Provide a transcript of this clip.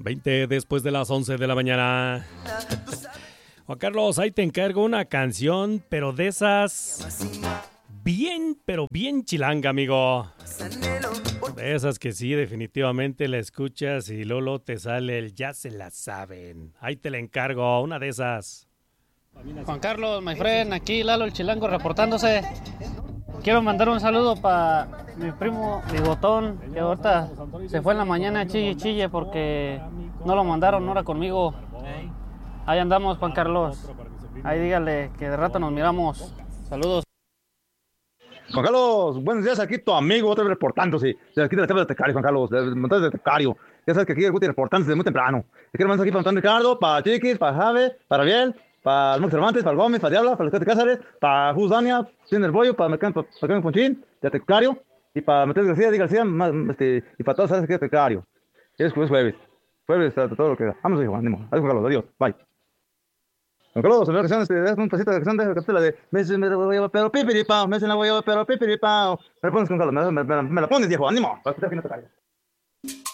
20 después de las 11 de la mañana. Juan Carlos, ahí te encargo una canción, pero de esas bien, pero bien chilanga, amigo. De esas que sí, definitivamente la escuchas y Lolo te sale el ya se la saben. Ahí te la encargo, una de esas. Juan Carlos, my friend, aquí Lalo el Chilango reportándose. Quiero mandar un saludo para mi primo Bigotón, que ahorita se fue en la mañana chille chille porque no lo mandaron, no era conmigo. Ahí andamos, Juan Carlos. Ahí dígale que de rato nos miramos. Saludos. Juan Carlos, buenos días, aquí tu amigo, otra vez reportándose. De aquí de la tabla de Tecario, Juan Carlos, de montañas de Tecario. Ya sabes que aquí el Guti reportándose desde muy temprano. Te quiero mandar aquí para Antonio Ricardo, para Chiquis, para Jave, para Biel, para el Monte Cervantes, para el Gómez, para Diabla, para el Cate Cázares, para Jus Dania, Tiene el Bollo, para Mecán Ponchín, de Tecario, y para Metés García, Di García, y para todos sabes que es Tecario. Es jueves. Jueves, todo lo que da. Vamos, hijo, ánimo. Adiós, Juan Carlos, adiós, bye. Juan Carlos, la canción, es un pasito de canción de la de me la voy a llevar, pero pipiripao, me la voy a llevar, pero pipiripao. Me la pones, Juan Carlos, me la pones, viejo, ánimo. Para escuchar que no te calles.